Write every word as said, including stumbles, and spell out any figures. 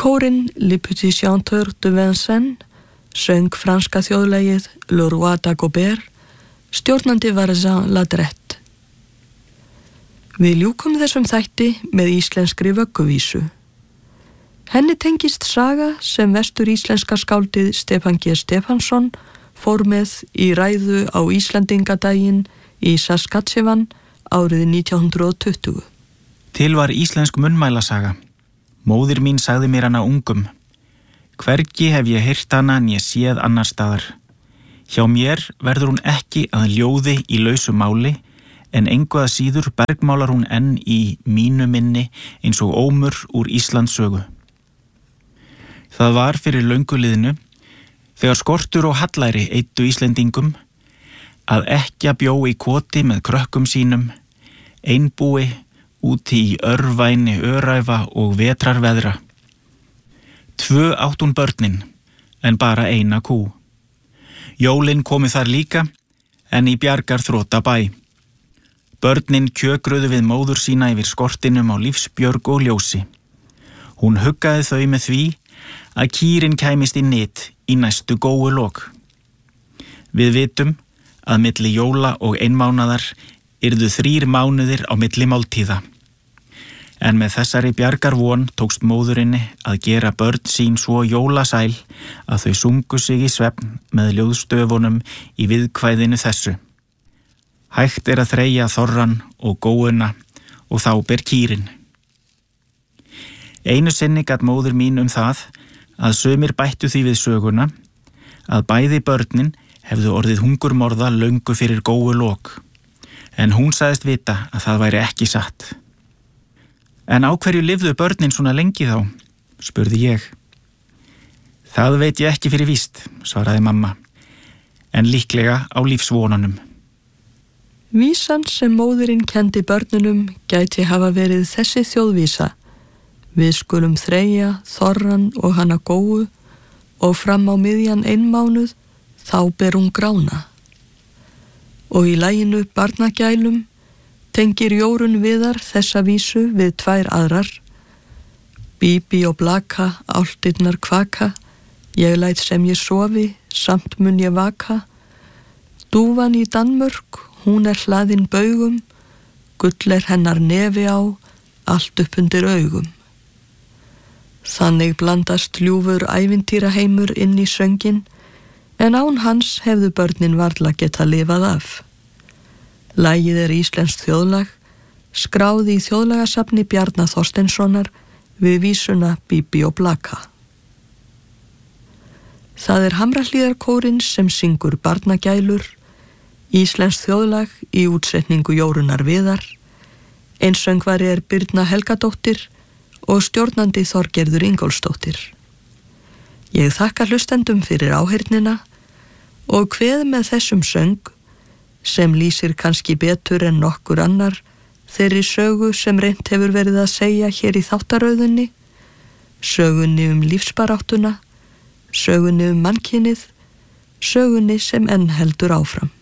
Kórinn Le Petit Chanteur de Vincennes söng franska þjóðlagið Le Roi d'Agobert, stjórnandi var Jean Ladrette. Við ljúkum þessum þætti með íslenskri vögguvísu. Henni tengist saga sem vestur íslenska skáldið Stefán G. Stefánsson fór með í ræðu á Íslandingadaginn í Saskatchewan árið nítján hundrað tuttugu. Til var íslensk munnmælasaga. Móðir mín sagði mér hana ungum. Hvergi hef ég heyrt hana en ég séð annar staðar. Hjá mér verður hún ekki að ljóði í lausu máli, en engu að síður bergmálar hún enn í mínu minni eins og ómur úr Íslandssögu. Það var fyrir löngu liðnu, þegar skortur og hallæri eyddu Íslendingum, að ekkja bjó í koti með krökkum sínum, einbúi, úti í örvæni öræfa og vetrarveðra. Tvö átt hún börnin, en bara eina kú. Jólin komu þar líka, en í bjargar þrota bæ. Börnin kjökruðu við móður sína yfir skortinum á lífsbjörg og ljósi. Hún huggaði þau með því að kýrin kæmist í nyt í næstu góu lok. Við vitum að milli jóla og einmánaðar yrðu þrír mánuðir á milli máltíða. En með þessari bjargar von tókst móðurinni að gera börn sín svo jólasæl að þau sungu sig í svefn með ljóðstöfunum í viðkvæðinu þessu. Hægt er að þreyja þorran og góuna og þá ber kýrin. Einu sinni gat móður mín um það að sumir bættu því við söguna að bæði börnin hefðu orðið hungurmorða löngu fyrir góu lok. En hún sagðist vita að það væri ekki satt. En á hverju lifðu börnin svona lengi þá? Spurði ég. Það veit ég ekki fyrir víst, svaraði mamma, en líklega á lífsvonunum. Vísan sem móðirinn kendi börnunum gæti hafa verið þessi þjóðvísa. Við skulum þreyja, þorran og hana góu og fram á miðjan einmánuð þá ber hún grána. Og í laginu Barnagælum tengir Jórunn Viðar þessa vísu við tvær aðrar. Bíbí og blaka, álftirnar kvaka, ég læt sem ég sofi, samt mun ég vaka. Dúfan í Danmörk, hún er hlaðin baugum, gull er hennar nefi á, allt upp undir augum. Þannig blandast ljúfur ævintýraheimur inn í söngin, en án hans hefðu börnin varla geta lifað af. Lagið er íslenskt þjóðlag, skráð í þjóðlagasafni Bjarna Þorsteinssonar við vísuna Bíbí og blaka. Það er Hamrahlíðarkórinn sem syngur Barnagælur, íslenskt þjóðlag í útsetningu Jórunnar Viðar, einsöngvari er Birna Helgadóttir og stjórnandi Þorgerður Ingólfsdóttir. Ég þakka hlustendum fyrir áheyrnina og kveð með þessum söng sem lýsir kannski betur en nokkur annar þeirri sögu sem reynt hefur verið að segja hér í þáttaröðunni, sögunni um lífsbaráttuna, sögunni um mannkynið, sögunni sem enn heldur áfram.